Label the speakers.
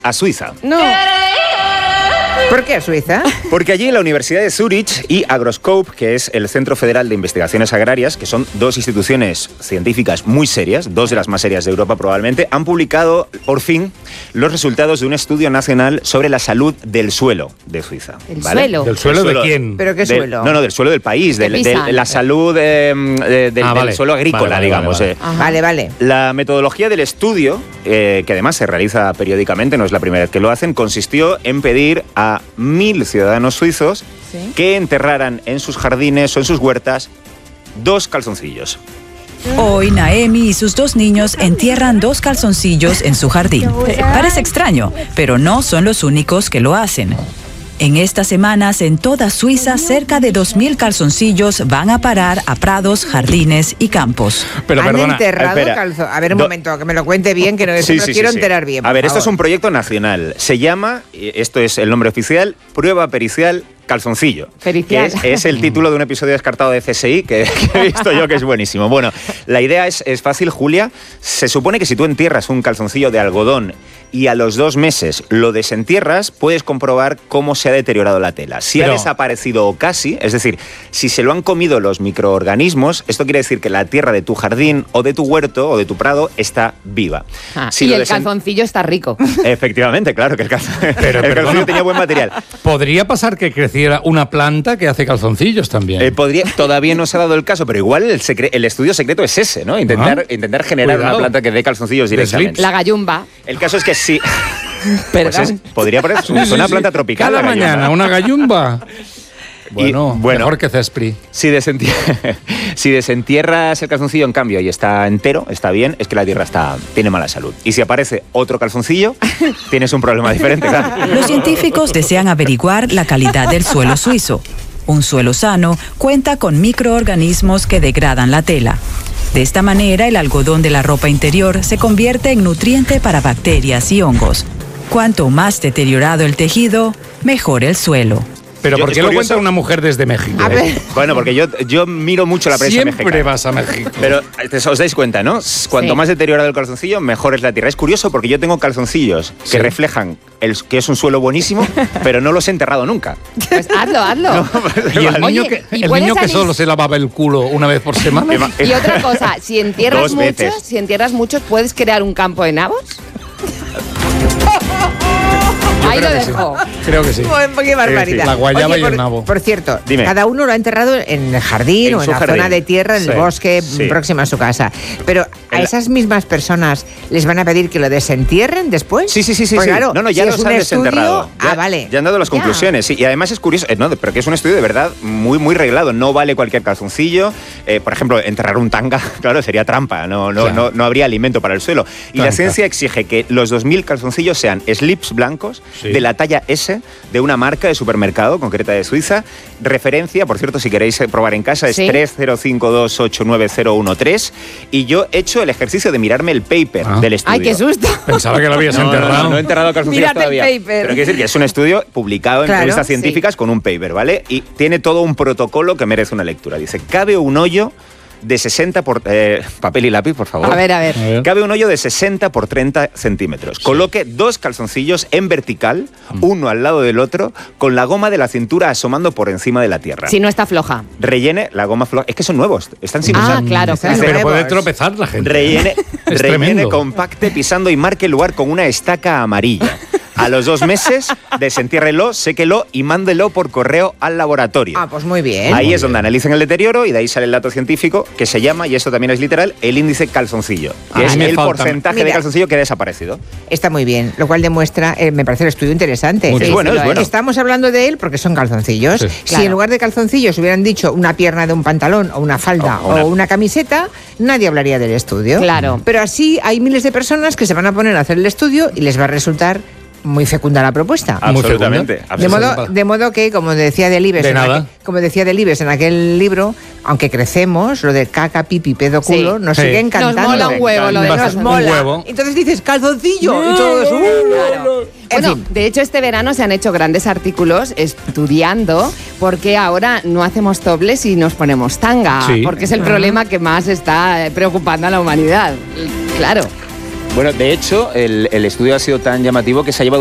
Speaker 1: a Suiza.
Speaker 2: No.
Speaker 3: ¿Por qué a Suiza?
Speaker 1: Porque allí en la Universidad de Zurich y Agroscope, que es el Centro Federal de Investigaciones Agrarias, que son dos instituciones científicas muy serias, dos de las más serias de Europa probablemente, han publicado por fin los resultados de un estudio nacional sobre la salud del suelo de Suiza.
Speaker 2: ¿El suelo?
Speaker 4: ¿Del suelo de quién?
Speaker 3: ¿Pero qué suelo?
Speaker 1: No, del suelo del país, de la salud del suelo agrícola, digamos.
Speaker 3: Vale.
Speaker 1: La metodología del estudio, que además se realiza periódicamente, no es la primera vez que lo hacen, consistió en pedir a 1.000 ciudadanos suizos que enterraran en sus jardines o en sus huertas 2 calzoncillos.
Speaker 5: Hoy Naemi y sus 2 niños entierran 2 calzoncillos en su jardín. Parece extraño, pero no son los únicos que lo hacen. En estas semanas, en toda Suiza, cerca de 2.000 calzoncillos van a parar a prados, jardines y campos.
Speaker 4: Pero
Speaker 3: ¿Han
Speaker 4: perdona,
Speaker 3: enterrado calzoncillos? A ver, un momento, que me lo cuente bien, que no quiero enterar bien.
Speaker 1: A ver, esto es un proyecto nacional. Se llama, esto es el nombre oficial, Prueba Pericial Calzoncillo.
Speaker 2: Pericial.
Speaker 1: Que es el título de un episodio descartado de CSI que he visto yo que es buenísimo. Bueno, la idea es fácil, Julia. Se supone que si tú entierras un calzoncillo de algodón y a los 2 meses lo desentierras, puedes comprobar cómo se ha deteriorado la tela. Si ha desaparecido o casi, es decir, si se lo han comido los microorganismos, esto quiere decir que la tierra de tu jardín o de tu huerto o de tu prado está viva.
Speaker 2: Y el calzoncillo está rico.
Speaker 1: Efectivamente, claro que el calzoncillo tenía buen material.
Speaker 4: ¿Podría pasar que creciera una planta que hace calzoncillos también?
Speaker 1: Todavía no se ha dado el caso, pero igual el estudio secreto es ese, ¿no? Intentar generar una planta que dé calzoncillos directamente.
Speaker 2: La gallumba.
Speaker 1: El caso es que sí.
Speaker 2: Perdón.
Speaker 1: Podría parecer una planta tropical.
Speaker 4: Cada mañana una gallumba. Bueno, mejor que Cespri.
Speaker 1: Si desentierras el calzoncillo, en cambio, y está entero, está bien, es que la tierra tiene mala salud. Y si aparece otro calzoncillo, tienes un problema diferente, claro.
Speaker 5: Los científicos desean averiguar la calidad del suelo suizo. Un suelo sano cuenta con microorganismos que degradan la tela. De esta manera, el algodón de la ropa interior se convierte en nutriente para bacterias y hongos. Cuanto más deteriorado el tejido, mejor el suelo.
Speaker 4: Pero ¿por qué lo cuenta una mujer desde México?
Speaker 3: A ver.
Speaker 1: Bueno, porque yo miro mucho la prensa mexicana.
Speaker 4: Siempre vas a México.
Speaker 1: Pero os dais cuenta, ¿no? Cuanto más deteriorado el calzoncillo, mejor es la tierra. Es curioso porque yo tengo calzoncillos que reflejan que es un suelo buenísimo, pero no los he enterrado nunca.
Speaker 2: Pues hazlo.
Speaker 4: Y el niño que solo se lavaba el culo una vez por semana.
Speaker 2: Y otra cosa, si entierras muchos, ¿puedes crear un campo de nabos? Ahí lo dejo.
Speaker 4: Creo que sí.
Speaker 3: Qué barbaridad.
Speaker 4: La guayaba y el nabo.
Speaker 3: Por cierto,
Speaker 1: Dime.
Speaker 3: Cada uno lo ha enterrado en el jardín o en la zona de tierra, en el bosque próximo a su casa. Pero a esas mismas personas les van a pedir que lo desentierren después.
Speaker 1: Sí.
Speaker 3: Pues claro,
Speaker 1: No, ya los han desenterrado.
Speaker 3: Vale.
Speaker 1: Ya han dado las conclusiones. Sí, y además es curioso, pero que es un estudio de verdad muy, muy reglado. No vale cualquier calzoncillo. Por ejemplo, enterrar un tanga, claro, sería trampa. No habría alimento para el suelo. Y la ciencia exige que los 2.000 calzoncillos sean slips blancos de la talla S de una marca de supermercado concreta de Suiza. Referencia, por cierto, si queréis probar en casa, es 3052890113. Y yo he hecho el ejercicio de mirarme el paper del estudio.
Speaker 2: ¡Ay, qué susto!
Speaker 4: Pensaba que lo habías enterrado.
Speaker 1: No he enterrado calzoncillos
Speaker 2: Mírate
Speaker 1: todavía.
Speaker 2: el paper.
Speaker 1: Pero quiere decir que es un estudio publicado en revistas científicas con un paper, ¿vale? Y tiene todo un protocolo que merece una lectura. Dice, cabe un hoyo de 60 por... papel y lápiz, por favor.
Speaker 2: A ver.
Speaker 1: Cabe un hoyo de 60 por 30 centímetros. Coloque 2 calzoncillos en vertical, uno al lado del otro, con la goma de la cintura asomando por encima de la tierra.
Speaker 2: Si no está floja.
Speaker 1: Rellene la goma floja. Es que son nuevos, están sin usar.
Speaker 2: Claro.
Speaker 4: Pero puede tropezar la gente.
Speaker 1: Rellene, compacte, pisando y marque el lugar con una estaca amarilla. A los 2 meses, desentiérrelo, séquelo y mándelo por correo al laboratorio.
Speaker 3: Pues muy bien.
Speaker 1: Ahí es donde analizan el deterioro y de ahí sale el dato científico que se llama, y esto también es literal, el índice calzoncillo, que es el porcentaje de calzoncillo que ha desaparecido.
Speaker 3: Está muy bien, lo cual demuestra, me parece el estudio interesante.
Speaker 1: Es bueno.
Speaker 3: Estamos hablando de él porque son calzoncillos.
Speaker 4: Sí.
Speaker 3: Si en lugar de calzoncillos hubieran dicho una pierna de un pantalón o una falda o una camiseta, nadie hablaría del estudio.
Speaker 2: Claro.
Speaker 3: Pero así hay miles de personas que se van a poner a hacer el estudio y les va a resultar muy fecunda la propuesta.
Speaker 1: Absolutamente.
Speaker 3: De modo que, como decía Delibes en aquel libro, aunque crecemos, lo de caca, pipi, pedo, culo, nos sigue encantando.
Speaker 2: Nos mola un huevo, lo de
Speaker 3: nos mola.
Speaker 4: Un huevo.
Speaker 3: Entonces dices, calzoncillo, y todo eso.
Speaker 2: Claro. Bueno, de hecho este verano se han hecho grandes artículos estudiando por qué ahora no hacemos topless y nos ponemos tanga, porque es el problema que más está preocupando a la humanidad. Claro.
Speaker 1: Bueno, de hecho, el estudio ha sido tan llamativo que se ha llevado